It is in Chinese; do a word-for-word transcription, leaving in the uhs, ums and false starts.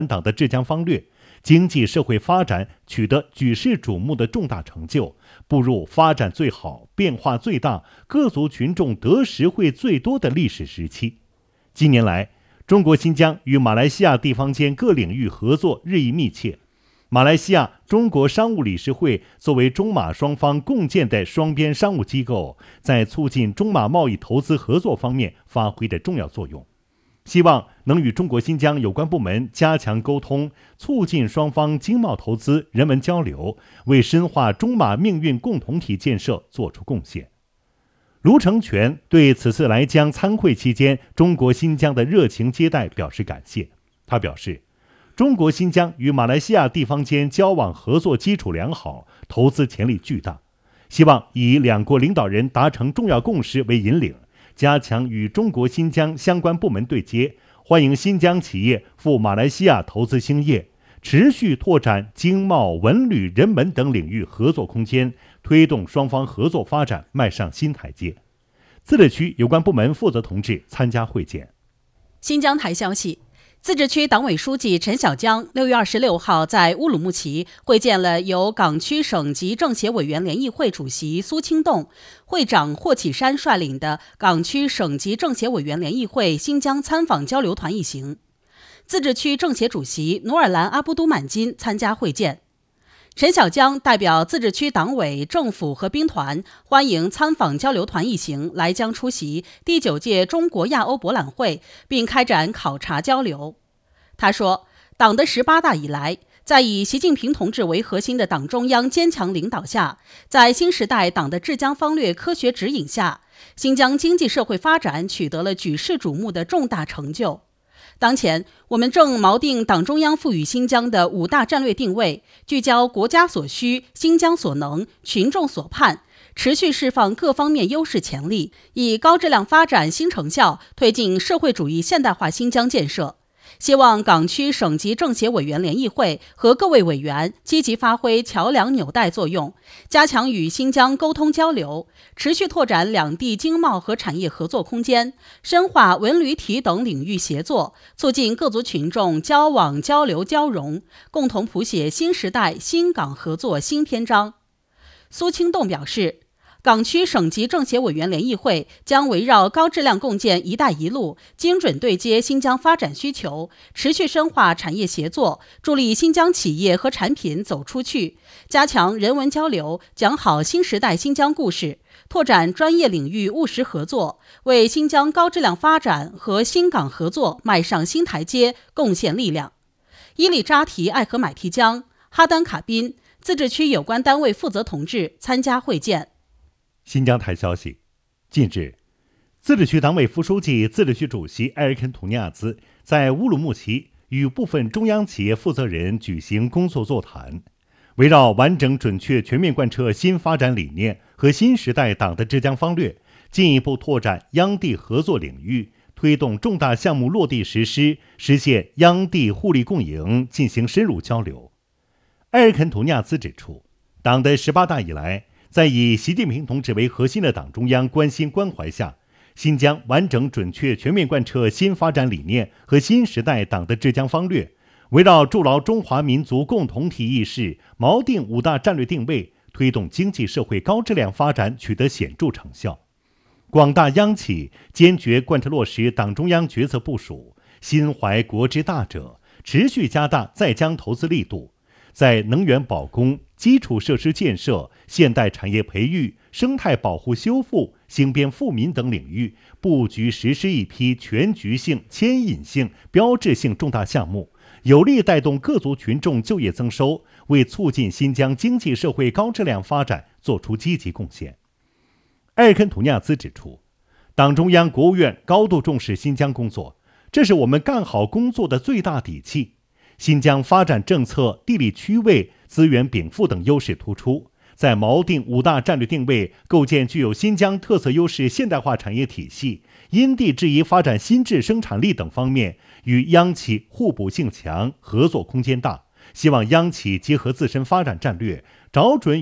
党的治疆方略，经济社会发展取得举世瞩目的重大成就，步入发展最好、变化最大、各族群众得实惠最多的历史时期。近年来，中国新疆与马来西亚地方间各领域合作日益密切。马来西亚中国商务理事会作为中马双方共建的双边商务机构，在促进中马贸易投资合作方面发挥着重要作用。希望能与中国新疆有关部门加强沟通，促进双方经贸投资、人文交流，为深化中马命运共同体建设作出贡献。卢成全对此次来疆参会期间中国新疆的热情接待表示感谢。他表示，中国新疆与马来西亚地方间交往合作基础良好，投资潜力巨大，希望以两国领导人达成重要共识为引领，加强与中国新疆相关部门对接，欢迎新疆企业赴马来西亚投资兴业，持续拓展经贸、文旅、人文等领域合作空间，推动双方合作发展迈上新台阶。自治区有关部门负责同志参加会见。 新疆台消息，自治区党委书记陈小江六月二十六号在乌鲁木齐会见了由港区省级政协委员联谊会主席苏清栋、会长霍启山率领的港区省级政协委员联谊会新疆参访交流团一行。自治区政协主席努尔兰阿布都满金参加会见。陈小江代表自治区党委、政府和兵团欢迎参访交流团一行来疆出席第九届中国亚欧博览会，并开展考察交流。他说，党的十八大以来，在以习近平同志为核心的党中央坚强领导下，在新时代党的治疆方略科学指引下，新疆经济社会发展取得了举世瞩目的重大成就。当前，我们正锚定党中央赋予新疆的五大战略定位，聚焦国家所需、新疆所能、群众所盼，持续释放各方面优势潜力，以高质量发展新成效推进社会主义现代化新疆建设。希望港区省级政协委员联谊会和各位委员积极发挥桥梁纽带作用，加强与新疆沟通交流，持续拓展两地经贸和产业合作空间，深化文旅体等领域协作，促进各族群众交往交流交融，共同谱写新时代新港合作新篇章。苏清栋表示，港区省级政协委员联谊会将围绕高质量共建“一带一路”，精准对接新疆发展需求，持续深化产业协作，助力新疆企业和产品走出去，加强人文交流，讲好新时代新疆故事，拓展专业领域务实合作，为新疆高质量发展和新港合作迈上新台阶贡献力量。伊利扎提艾合买提江、哈丹卡宾自治区有关单位负责同志参加会见。 新疆台消息，近日，自治区党委副书记、自治区主席埃尔肯图尼亚兹在乌鲁木齐与部分中央企业负责人举行工作座谈，围绕完整、准确、全面贯彻新发展理念和新时代党的治疆方略，进一步拓展央地合作领域，推动重大项目落地实施，实现央地互利共赢进行深入交流。埃尔肯图尼亚兹指出，党的十八大以来，在以习近平同志为核心的党中央关心关怀下，新疆完整、准确、全面贯彻新发展理念和新时代党的治疆方略，围绕筑牢中华民族共同体意识，锚定五大战略定位，推动经济社会高质量发展取得显著成效。广大央企坚决贯彻落实党中央决策部署，心怀国之大者，持续加大在疆投资力度，在能源保供、基础设施建设、现代产业培育、生态保护修复、兴边富民等领域布局实施一批全局性、牵引性、标志性重大项目，有力带动各族群众就业增收，为促进新疆经济社会高质量发展作出积极贡献。埃尔肯图尼亚兹指出，党中央、国务院高度重视新疆工作，这是我们干好工作的最大底气。新疆发展政策、地理区位、资源禀赋等优势突出，在锚定五大战略定位、构建具有新疆特色优势现代化产业体系、因地制宜发展新质生产力等方面，与央企互补性强，合作空间大。希望央企结合自身发展战略，找准